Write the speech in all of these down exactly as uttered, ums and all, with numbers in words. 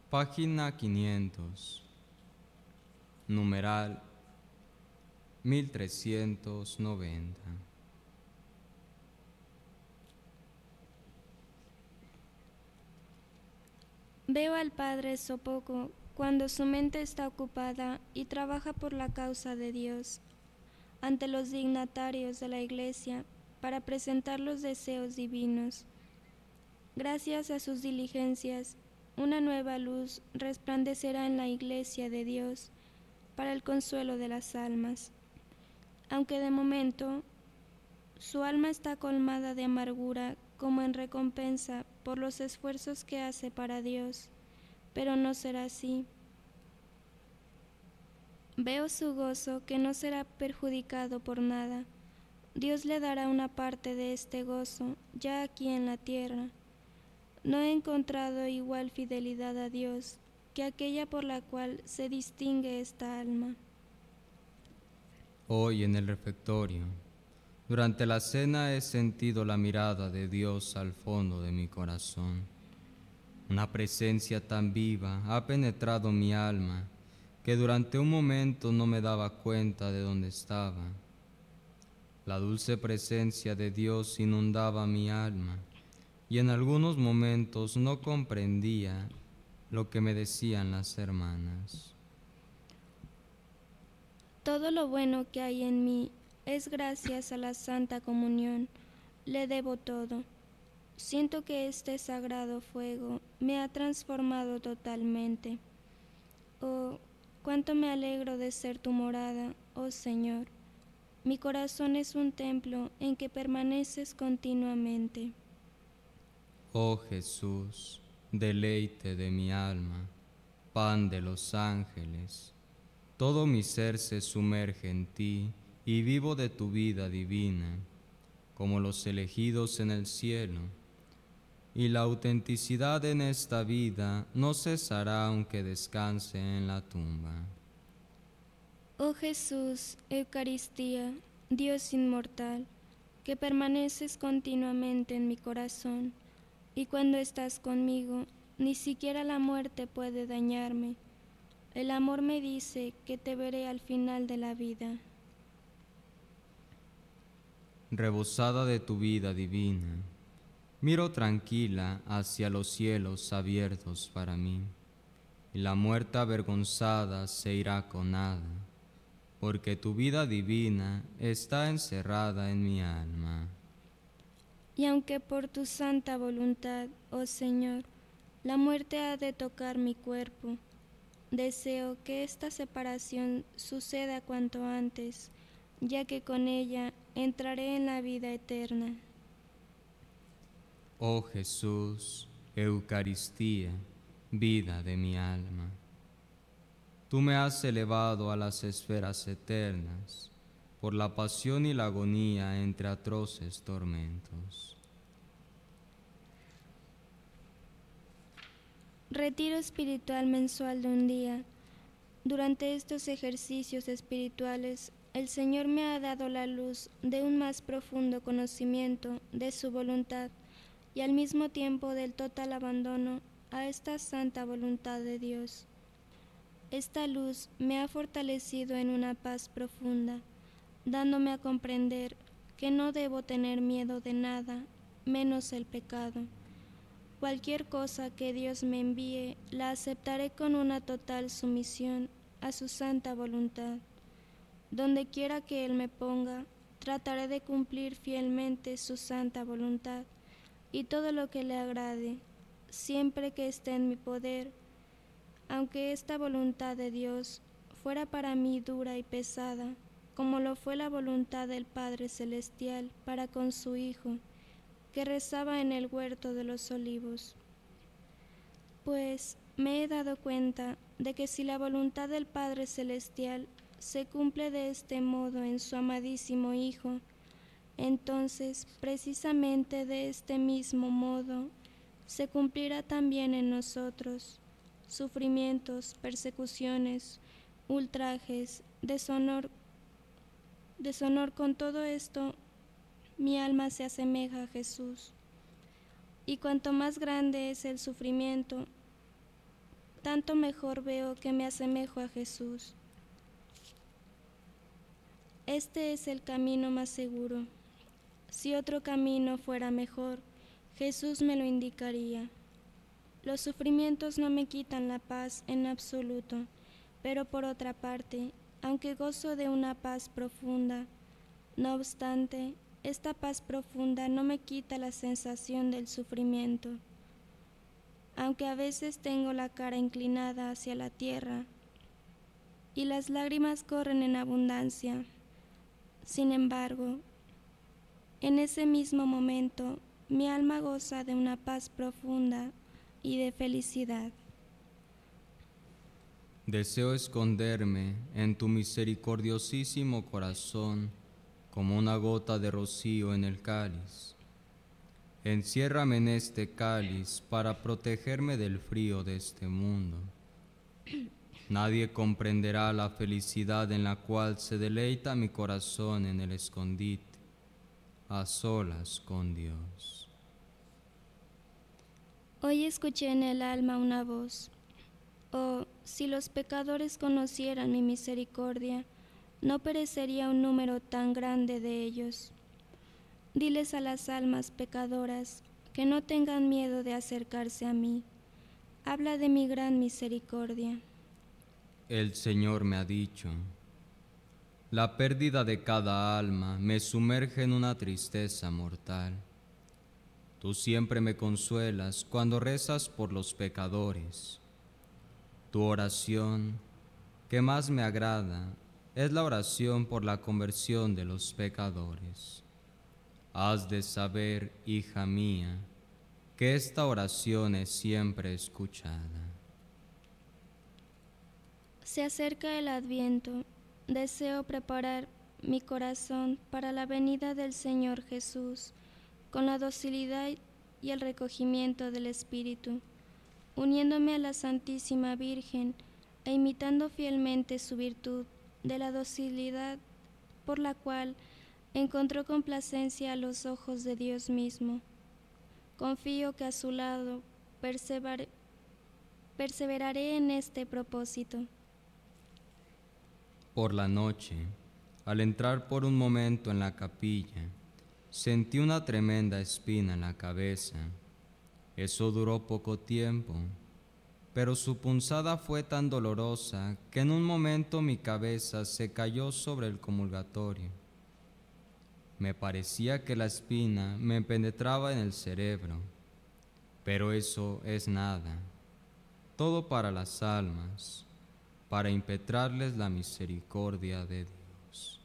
Página quinientos, numeral mil trescientos noventa. Veo al padre Sopoco cuando su mente está ocupada y trabaja por la causa de Dios ante los dignatarios de la Iglesia para presentar los deseos divinos. Gracias a sus diligencias, una nueva luz resplandecerá en la Iglesia de Dios para el consuelo de las almas. Aunque de momento su alma está colmada de amargura como en recompensa por los esfuerzos que hace para Dios, pero no será así. Veo su gozo que no será perjudicado por nada. Dios le dará una parte de este gozo ya aquí en la tierra. No he encontrado igual fidelidad a Dios que aquella por la cual se distingue esta alma. Hoy en el refectorio, durante la cena he sentido la mirada de Dios al fondo de mi corazón. Una presencia tan viva ha penetrado mi alma que durante un momento no me daba cuenta de dónde estaba. La dulce presencia de Dios inundaba mi alma y en algunos momentos no comprendía lo que me decían las hermanas. Todo lo bueno que hay en mí es gracias a la Santa Comunión. Le debo todo. Siento que este sagrado fuego me ha transformado totalmente. Oh, cuánto me alegro de ser tu morada, oh Señor. Mi corazón es un templo en que permaneces continuamente. Oh Jesús, deleite de mi alma, pan de los ángeles, todo mi ser se sumerge en ti y vivo de tu vida divina, como los elegidos en el cielo. Y la autenticidad en esta vida no cesará aunque descanse en la tumba. Oh Jesús, Eucaristía, Dios inmortal, que permaneces continuamente en mi corazón, y cuando estás conmigo, ni siquiera la muerte puede dañarme. El amor me dice que te veré al final de la vida. Rebosada de tu vida divina, miro tranquila hacia los cielos abiertos para mí, y la muerte avergonzada se irá con nada, porque tu vida divina está encerrada en mi alma. Y aunque por tu santa voluntad, oh Señor, la muerte ha de tocar mi cuerpo, deseo que esta separación suceda cuanto antes, ya que con ella entraré en la vida eterna. Oh Jesús, Eucaristía, vida de mi alma, tú me has elevado a las esferas eternas por la pasión y la agonía entre atroces tormentos. Retiro espiritual mensual de un día. Durante estos ejercicios espirituales, el Señor me ha dado la luz de un más profundo conocimiento de su voluntad y al mismo tiempo del total abandono a esta santa voluntad de Dios. Esta luz me ha fortalecido en una paz profunda, dándome a comprender que no debo tener miedo de nada, menos el pecado. Cualquier cosa que Dios me envíe, la aceptaré con una total sumisión a su santa voluntad. Donde quiera que Él me ponga, trataré de cumplir fielmente su santa voluntad y todo lo que le agrade, siempre que esté en mi poder, aunque esta voluntad de Dios fuera para mí dura y pesada, como lo fue la voluntad del Padre Celestial para con su Hijo, que rezaba en el huerto de los olivos. Pues me he dado cuenta de que si la voluntad del Padre Celestial se cumple de este modo en su amadísimo Hijo, entonces precisamente de este mismo modo se cumplirá también en nosotros. Sufrimientos, persecuciones, ultrajes, deshonor, deshonor con todo esto, mi alma se asemeja a Jesús. Y cuanto más grande es el sufrimiento, tanto mejor veo que me asemejo a Jesús. Este es el camino más seguro. Si otro camino fuera mejor, Jesús me lo indicaría. Los sufrimientos no me quitan la paz en absoluto, pero por otra parte, aunque gozo de una paz profunda, no obstante, esta paz profunda no me quita la sensación del sufrimiento. Aunque a veces tengo la cara inclinada hacia la tierra y las lágrimas corren en abundancia, sin embargo, en ese mismo momento mi alma goza de una paz profunda y de felicidad. Deseo esconderme en tu misericordiosísimo corazón como una gota de rocío en el cáliz. Enciérrame en este cáliz para protegerme del frío de este mundo. Nadie comprenderá la felicidad en la cual se deleita mi corazón en el escondite, a solas con Dios. Hoy escuché en el alma una voz. Oh, si los pecadores conocieran mi misericordia, no perecería un número tan grande de ellos. Diles a las almas pecadoras que no tengan miedo de acercarse a mí. Habla de mi gran misericordia. El Señor me ha dicho: la pérdida de cada alma me sumerge en una tristeza mortal. Tú siempre me consuelas cuando rezas por los pecadores. Tu oración, que más me agrada, es la oración por la conversión de los pecadores. Has de saber, hija mía, que esta oración es siempre escuchada. Se acerca el Adviento. Deseo preparar mi corazón para la venida del Señor Jesús, con la docilidad y el recogimiento del Espíritu, uniéndome a la Santísima Virgen e imitando fielmente su virtud de la docilidad por la cual encontró complacencia a los ojos de Dios mismo. Confío que a su lado perseveraré, perseveraré en este propósito. Por la noche, al entrar por un momento en la capilla, sentí una tremenda espina en la cabeza. Eso duró poco tiempo, pero su punzada fue tan dolorosa que en un momento mi cabeza se cayó sobre el comulgatorio. Me parecía que la espina me penetraba en el cerebro, pero eso es nada, todo para las almas, para impetrarles la misericordia de Dios.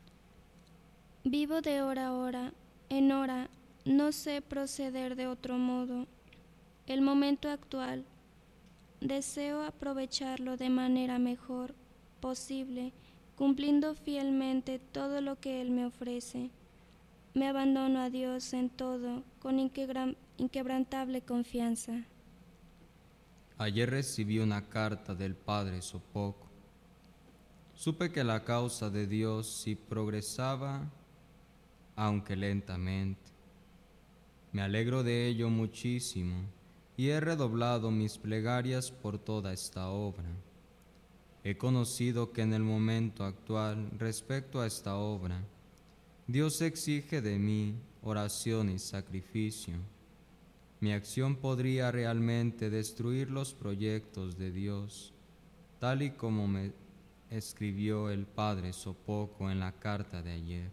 Vivo de hora a hora, en hora, no sé proceder de otro modo. El momento actual, deseo aprovecharlo de manera mejor posible, cumpliendo fielmente todo lo que Él me ofrece. Me abandono a Dios en todo con inquebrantable confianza. Ayer recibí una carta del Padre Sopoco. Supe que la causa de Dios sí progresaba, aunque lentamente. Me alegro de ello muchísimo y he redoblado mis plegarias por toda esta obra. He conocido que en el momento actual, respecto a esta obra, Dios exige de mí oración y sacrificio. Mi acción podría realmente destruir los proyectos de Dios, tal y como me escribió el Padre Sopoco en la carta de ayer.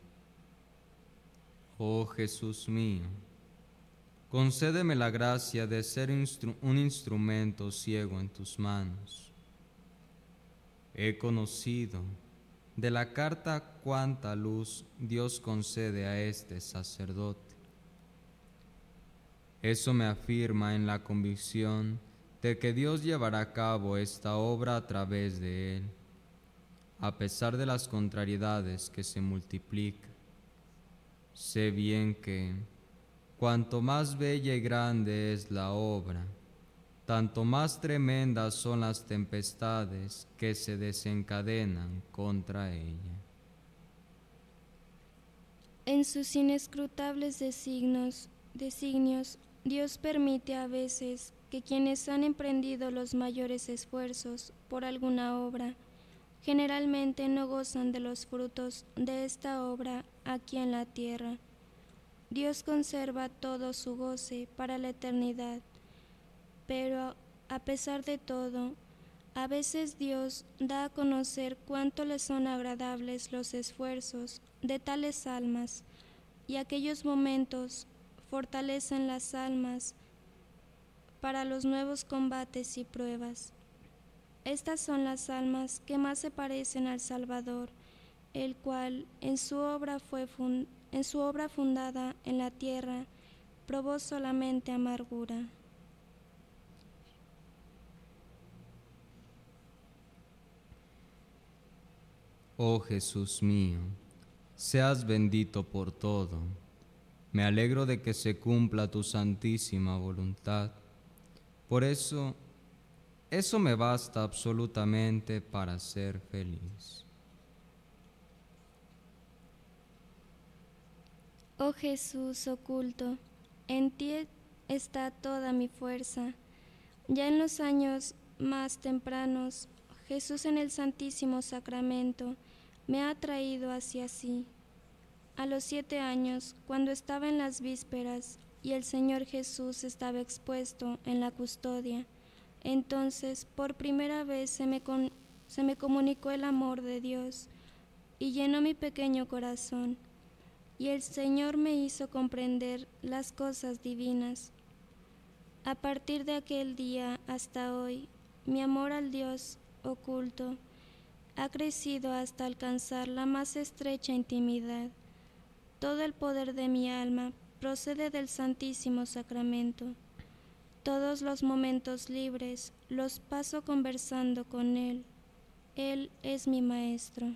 Oh Jesús mío, concédeme la gracia de ser instru- un instrumento ciego en tus manos. He conocido de la carta cuánta luz Dios concede a este sacerdote. Eso me afirma en la convicción de que Dios llevará a cabo esta obra a través de él, a pesar de las contrariedades que se multiplican. Sé bien que, cuanto más bella y grande es la obra, tanto más tremendas son las tempestades que se desencadenan contra ella. En sus inescrutables designios, designios, Dios permite a veces que quienes han emprendido los mayores esfuerzos por alguna obra, generalmente no gozan de los frutos de esta obra aquí en la tierra. Dios conserva todo su goce para la eternidad, pero a pesar de todo, a veces Dios da a conocer cuánto le son agradables los esfuerzos de tales almas, y aquellos momentos fortalecen las almas para los nuevos combates y pruebas. Estas son las almas que más se parecen al Salvador, el cual en su obra, fue fund- en su obra fundada en la tierra probó solamente amargura. Oh Jesús mío, seas bendito por todo. Me alegro de que se cumpla tu santísima voluntad. Por eso, eso me basta absolutamente para ser feliz. Oh Jesús oculto, en ti está toda mi fuerza. Ya en los años más tempranos, Jesús en el Santísimo Sacramento me ha traído hacia sí. A los siete años, cuando estaba en las vísperas y el Señor Jesús estaba expuesto en la custodia, entonces por primera vez se me, con, se me comunicó el amor de Dios y llenó mi pequeño corazón, y el Señor me hizo comprender las cosas divinas. A partir de aquel día hasta hoy, mi amor al Dios oculto ha crecido hasta alcanzar la más estrecha intimidad. Todo el poder de mi alma procede del Santísimo Sacramento. Todos los momentos libres los paso conversando con Él. Él es mi Maestro.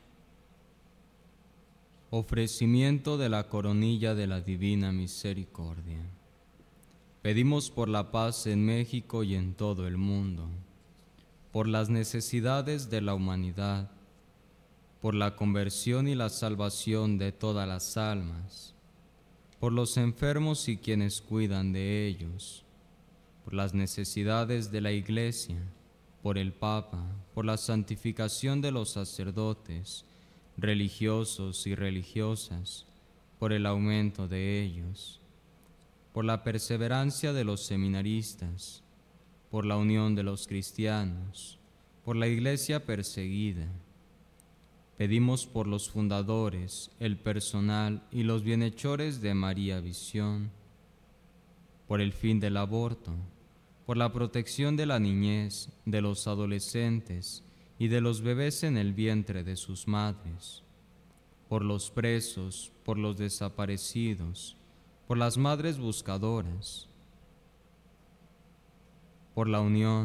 Ofrecimiento de la coronilla de la Divina Misericordia. Pedimos por la paz en México y en todo el mundo, por las necesidades de la humanidad, por la conversión y la salvación de todas las almas, por los enfermos y quienes cuidan de ellos, por las necesidades de la Iglesia, por el Papa, por la santificación de los sacerdotes, religiosos y religiosas, por el aumento de ellos, por la perseverancia de los seminaristas, por la unión de los cristianos, por la Iglesia perseguida. Pedimos por los fundadores, el personal y los bienhechores de María Visión, por el fin del aborto, por la protección de la niñez, de los adolescentes y de los bebés en el vientre de sus madres, por los presos, por los desaparecidos, por las madres buscadoras, por la unión